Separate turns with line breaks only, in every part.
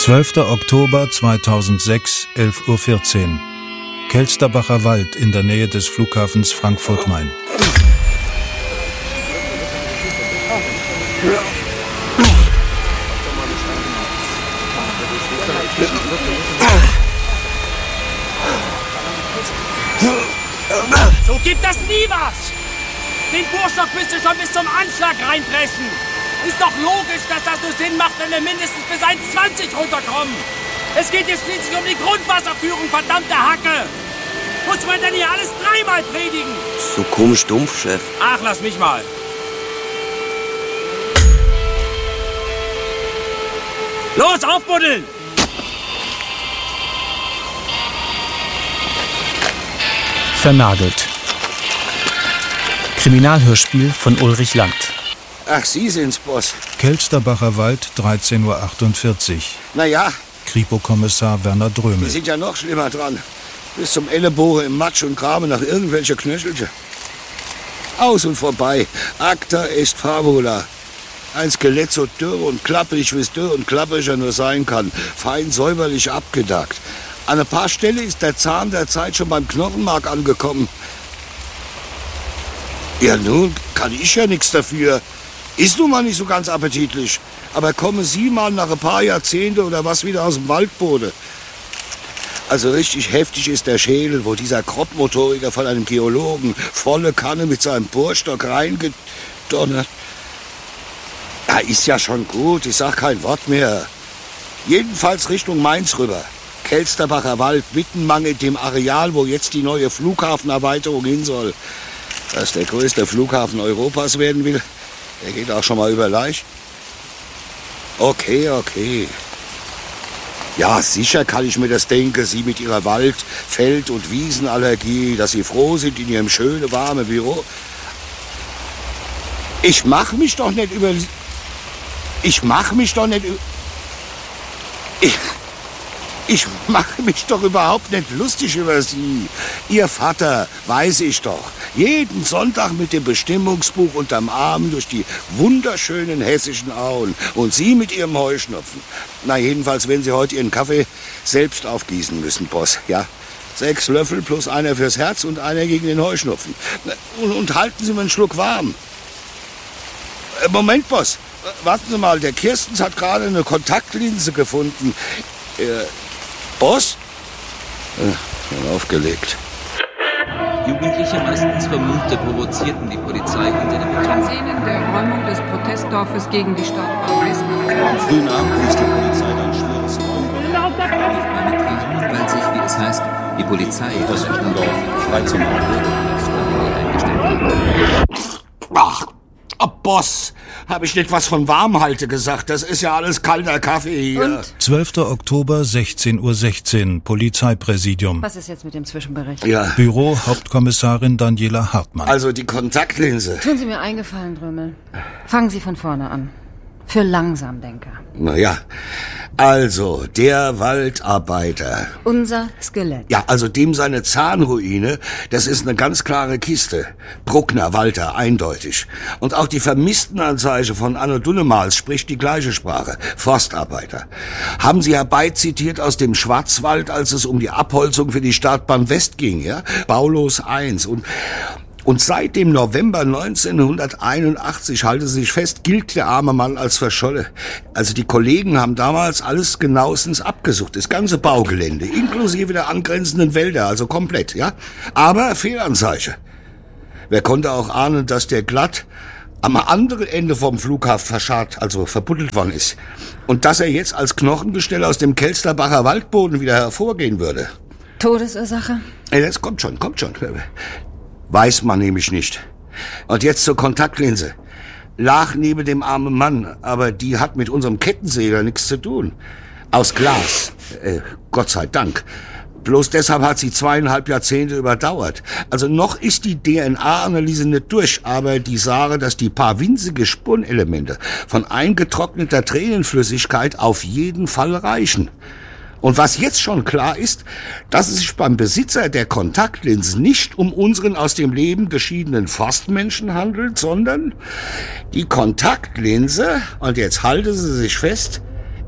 12. Oktober 2006, 11:14 Uhr. Kelsterbacher Wald in der Nähe des Flughafens Frankfurt-Main.
So gibt das nie was! Den Fuhrstock müsst ihr schon bis zum Anschlag reinpressen. Ist doch logisch, dass das nur Sinn macht, wenn wir mindestens bis 1,20 runterkommen. Es geht hier schließlich um die Grundwasserführung, verdammte Hacke. Muss man denn hier alles dreimal predigen?
So komisch dumpf, Chef.
Ach, lass mich mal. Los, aufbuddeln!
Vernagelt. Kriminalhörspiel von Ulrich Land.
Ach, Sie sind's, Boss.
Kelsterbacher Wald, 13:48 Uhr.
Naja,
Kripo-Kommissar Werner
wir
Drömel.
sind ja noch schlimmer dran. Bis zum Ellenbogen im Matsch und graben nach irgendwelcher Knöchelchen. Aus und vorbei. Acta est fabula. Ein Skelett so dürr und klapprig, wie es dürr und klappriger nur sein kann. Fein säuberlich abgedackt. An ein paar Stellen ist der Zahn der Zeit schon beim Knochenmark angekommen. Ja, nun kann ich ja nichts dafür. Ist nun mal nicht so ganz appetitlich. Aber kommen Sie mal nach ein paar Jahrzehnte oder was wieder aus dem Waldboden. Also richtig heftig ist der Schädel, wo dieser Kropfmotoriker von einem Geologen volle Kanne mit seinem Bohrstock reingedonnert. Ja, ist ja schon gut, ich sag kein Wort mehr. Jedenfalls Richtung Mainz rüber. Kelsterbacher Wald, Wittenmang in dem Areal, wo jetzt die neue Flughafenerweiterung hin soll. Dass der größte Flughafen Europas werden will, der geht auch schon mal über Leicht. Okay. Ja, sicher kann ich mir das denken, Sie mit Ihrer Wald-, Feld- und Wiesenallergie, dass Sie froh sind in Ihrem schönen, warmen Büro. Ich mach mich doch nicht über... Ich mache mich doch überhaupt nicht lustig über Sie. Ihr Vater, weiß ich doch, jeden Sonntag mit dem Bestimmungsbuch unterm Arm durch die wunderschönen hessischen Auen. Und Sie mit Ihrem Heuschnupfen. Na, jedenfalls, wenn Sie heute Ihren Kaffee selbst aufgießen müssen, Boss, ja? 6 Löffel plus einer fürs Herz und einer gegen den Heuschnupfen. Und halten Sie mir einen Schluck warm. Moment, Boss. Warten Sie mal, der Kirstens hat gerade eine Kontaktlinse gefunden. Boss? Schon aufgelegt.
Jugendliche, meistens Vermummte, provozierten die Polizei hinter dem Beton.
Szenen der Räumung des Protestdorfes gegen die Stadtbahn West.
Am frühen Abend ließ die Polizei dann schweres Räumen.
Weil sich, wie es heißt, die Polizei
Das Dorf frei zum
Ach, Boss, habe ich nicht was von Warmhalte gesagt? Das ist ja alles kalter Kaffee hier.
Und?
12. Oktober, 16:16 Uhr, Polizeipräsidium.
Was ist jetzt mit dem Zwischenbericht?
Ja,
Büro Hauptkommissarin Daniela Hartmann.
also die Kontaktlinse.
Tun Sie mir einen Gefallen, Drömel. Fangen Sie von vorne an. Für Langsamdenker.
Naja, also der Waldarbeiter.
Unser Skelett.
Ja, also dem seine Zahnruine, das ist eine ganz klare Kiste. Bruckner, Walter, eindeutig. Und auch die Vermisstenanzeige von Anno Dunnemals spricht die gleiche Sprache. Forstarbeiter. Haben Sie herbeizitiert aus dem Schwarzwald, als es um die Abholzung für die Startbahn West ging, ja? Baulos 1. Und seit dem November 1981, halte sich fest, gilt der arme Mann als verschollen. Also die Kollegen haben damals alles genauestens abgesucht, das ganze Baugelände, inklusive der angrenzenden Wälder, also komplett, ja. Aber Fehlanzeige. Wer konnte auch ahnen, dass der glatt am anderen Ende vom Flughafen verscharrt, also verbuddelt worden ist. Und dass er jetzt als Knochengestell aus dem Kelsterbacher Waldboden wieder hervorgehen würde.
Todesursache?
Ja, das kommt schon. Weiß man nämlich nicht. Und jetzt zur Kontaktlinse. Lag neben dem armen Mann, aber die hat mit unserem Kettensäger nichts zu tun. Aus Glas. Gott sei Dank. Bloß deshalb hat sie 2,5 Jahrzehnte überdauert. Also noch ist die DNA-Analyse nicht durch, aber die sagen, dass die paar winzige Spurenelemente von eingetrockneter Tränenflüssigkeit auf jeden Fall reichen. Und was jetzt schon klar ist, dass es sich beim Besitzer der Kontaktlinsen nicht um unseren aus dem Leben geschiedenen Forstmenschen handelt, sondern die Kontaktlinse, und jetzt halten Sie sich fest,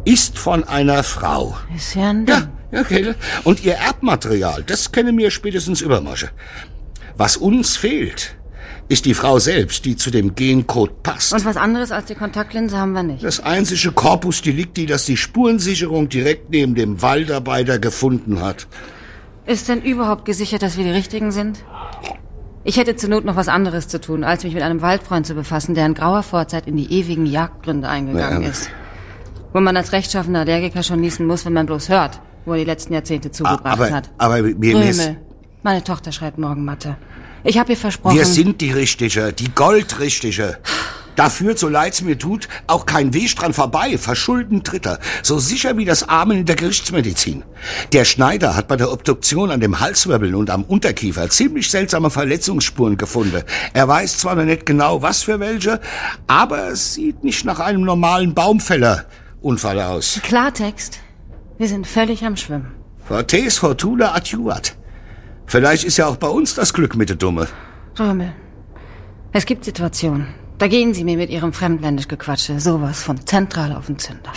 ist von einer Frau.
Ist ja ein Ding.
Ja, okay. Und ihr Erbmaterial, das kennen wir spätestens übermorgen. Was uns fehlt, ist die Frau selbst, die zu dem Gencode passt.
Und was anderes als die Kontaktlinse haben wir nicht.
Das einzige Corpus Delicti, das die Spurensicherung direkt neben dem Waldarbeiter gefunden hat.
Ist denn überhaupt gesichert, dass wir die Richtigen sind? Ich hätte zur Not noch was anderes zu tun, als mich mit einem Waldfreund zu befassen, der in grauer Vorzeit in die ewigen Jagdgründe eingegangen ist. Wo man als rechtschaffener Allergiker schon niesen muss, wenn man bloß hört, wo er die letzten Jahrzehnte zugebracht hat.
Aber
Römel, meine Tochter schreibt morgen Mathe. Ich habe ihr versprochen...
Wir sind die Richtige, die Goldrichtige. Da führt, so leid's mir tut, auch kein Weg dran vorbei. Verschulden Dritter. So sicher wie das Amen in der Gerichtsmedizin. Der Schneider hat bei der Obduktion an dem Halswirbeln und am Unterkiefer ziemlich seltsame Verletzungsspuren gefunden. Er weiß zwar noch nicht genau, was für welche, aber es sieht nicht nach einem normalen Baumfällerunfall aus.
Klartext. Wir sind völlig am Schwimmen.
Fortes fortuna adjuvat. Vielleicht ist ja auch bei uns das Glück mit der Dumme.
Römel, es gibt Situationen. Da gehen Sie mir mit Ihrem fremdländisch Gequatsche sowas von zentral auf den Zünder.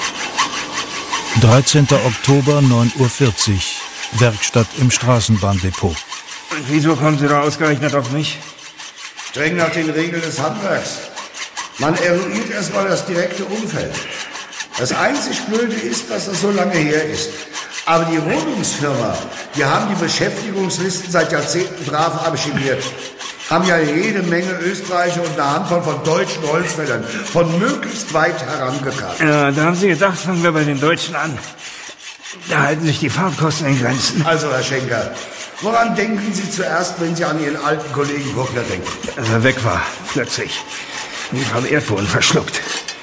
13. Oktober, 9:40 Uhr. Werkstatt im Straßenbahndepot.
Und wieso kommen Sie da ausgerechnet auf mich?
Streng nach den Regeln des Handwerks. Man eruiert erstmal das direkte Umfeld. Das einzig Blöde ist, dass das so lange her ist. Aber die Rodungsfirma, die haben die Beschäftigungslisten seit Jahrzehnten brav archiviert. Haben ja jede Menge Österreicher und eine Handvoll von deutschen Holzfällern von möglichst weit herangekarrt.
Ja, da haben Sie gedacht, fangen wir bei den Deutschen an. Da halten sich die Fahrtkosten in Grenzen.
Also, Herr Schenker, woran denken Sie zuerst, wenn Sie an Ihren alten Kollegen Bruckner denken?
Als er weg war, plötzlich. Wie vom Erdboden verschluckt.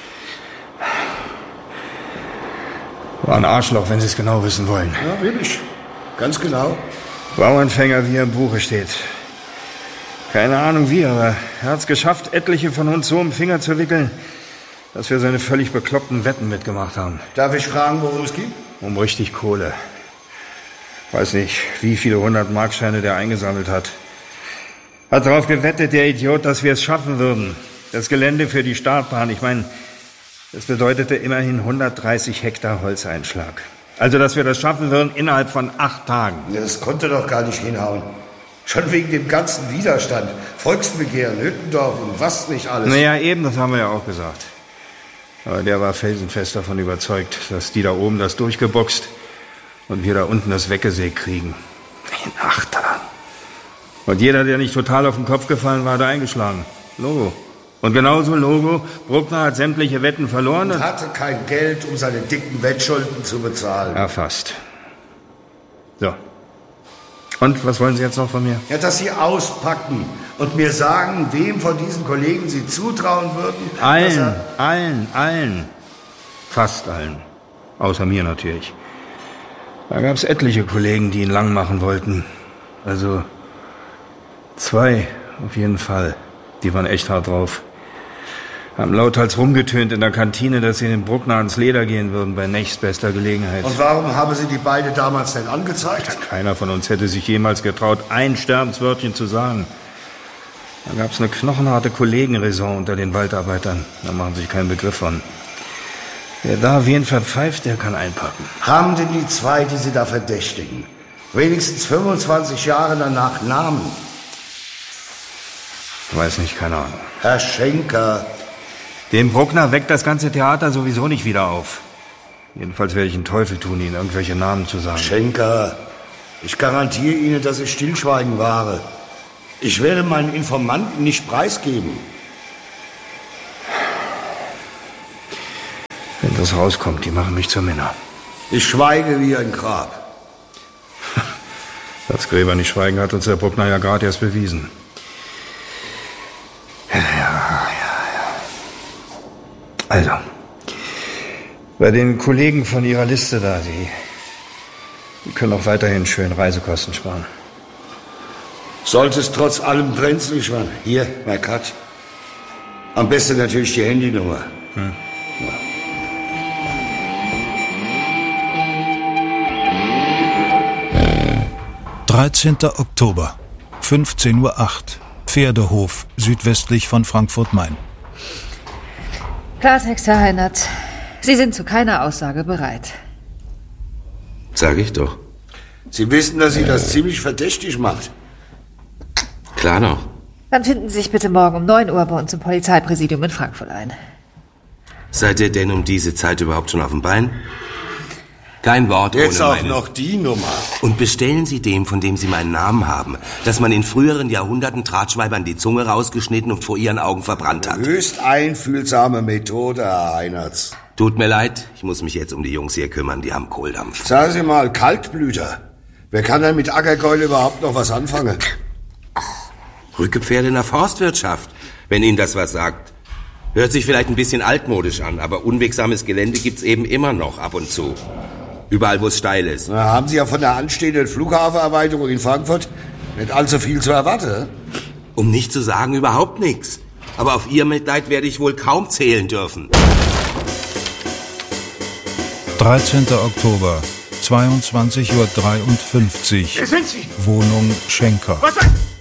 War ein Arschloch, wenn Sie es genau wissen wollen.
Ja, wirklich. Ganz genau.
Bauernfänger, wie er im Buche steht. Keine Ahnung wie, aber er hat es geschafft, etliche von uns so im Finger zu wickeln, dass wir seine völlig bekloppten Wetten mitgemacht haben.
Darf ich fragen, worum es geht?
Um richtig Kohle. Weiß nicht, wie viele 100-Markscheine der eingesammelt hat. Hat darauf gewettet, der Idiot, dass wir es schaffen würden. Das Gelände für die Startbahn, ich meine, das bedeutete immerhin 130 Hektar Holzeinschlag. Also, dass wir das schaffen würden innerhalb von 8 Tagen.
Ja, das konnte doch gar nicht hinhauen. Schon wegen dem ganzen Widerstand. Volksbegehren, Hüttendorf und was nicht alles.
Naja, eben, das haben wir ja auch gesagt. Aber der war felsenfest davon überzeugt, dass die da oben das durchgeboxt und wir da unten das weggesägt kriegen. In 8 Tagen. Und jeder, der nicht total auf den Kopf gefallen war, hat eingeschlagen. Logo. Und genauso Logo, Bruckner hat sämtliche Wetten verloren.
Und hatte kein Geld, um seine dicken Wettschulden zu bezahlen.
Ja, fast. So. Und, was wollen Sie jetzt noch von mir?
Ja, dass Sie auspacken und mir sagen, wem von diesen Kollegen Sie zutrauen würden.
Allen. Fast allen. Außer mir natürlich. Da gab's etliche Kollegen, die ihn lang machen wollten. Also 2 auf jeden Fall. Die waren echt hart drauf. Haben lauthals rumgetönt in der Kantine, dass sie den Bruckner ans Leder gehen würden bei nächstbester Gelegenheit.
Und warum haben Sie die beide damals denn angezeigt?
Keiner von uns hätte sich jemals getraut, ein Sterbenswörtchen zu sagen. Da gab's eine knochenharte Kollegenraison unter den Waldarbeitern. Da machen Sie sich keinen Begriff von. Wer da wen verpfeift, der kann einpacken.
Haben denn die 2, die Sie da verdächtigen, wenigstens 25 Jahre danach Namen?
Ich weiß nicht, keine Ahnung.
Herr Schenker.
Dem Bruckner weckt das ganze Theater sowieso nicht wieder auf. Jedenfalls werde ich einen Teufel tun, Ihnen irgendwelche Namen zu sagen.
Schenker, ich garantiere Ihnen, dass ich Stillschweigen wahre. Ich werde meinen Informanten nicht preisgeben.
Wenn das rauskommt, die machen mich zur Minna.
Ich schweige wie ein Grab.
Das Gräber nicht schweigen hat uns der Bruckner ja gerade erst bewiesen. Ja. Also, bei den Kollegen von Ihrer Liste da, die können auch weiterhin schön Reisekosten sparen.
Sollte es trotz allem brenzlig werden. Hier, mein Cut. Am besten natürlich die Handynummer. Ja.
13. Oktober, 15:08 Uhr. Pferdehof, südwestlich von Frankfurt-Main.
Klartext, Herr Heinert.
Sie sind zu keiner Aussage bereit.
Sag ich doch.
Sie wissen, dass Sie das ziemlich verdächtig macht.
Klar doch.
Dann finden Sie sich bitte morgen um 9 Uhr bei uns im Polizeipräsidium in Frankfurt ein.
Seid ihr denn um diese Zeit überhaupt schon auf dem Bein? Kein Wort
Jetzt
ohne
auch
meine...
noch die Nummer.
Und bestellen Sie dem, von dem Sie meinen Namen haben, dass man in früheren Jahrhunderten Drahtschweibern die Zunge rausgeschnitten und vor ihren Augen verbrannt hat.
Höchst einfühlsame Methode, Herr Einertz.
Tut mir leid, ich muss mich jetzt um die Jungs hier kümmern, die haben Kohldampf.
Sagen Sie mal, Kaltblüter. Wer kann denn mit Ackerkeule überhaupt noch was anfangen?
Rückepferde in der Forstwirtschaft, wenn Ihnen das was sagt. Hört sich vielleicht ein bisschen altmodisch an, aber unwegsames Gelände gibt's eben immer noch ab und zu. Überall, wo es steil ist.
Na, haben Sie ja von der anstehenden Flughafenerweiterung in Frankfurt nicht allzu viel zu erwarten.
Um nicht zu sagen, überhaupt nichts. Aber auf Ihr Mitleid werde ich wohl kaum zählen dürfen.
13. Oktober, 22:53 Uhr.
Wer sind Sie?
Wohnung Schenker.
Was?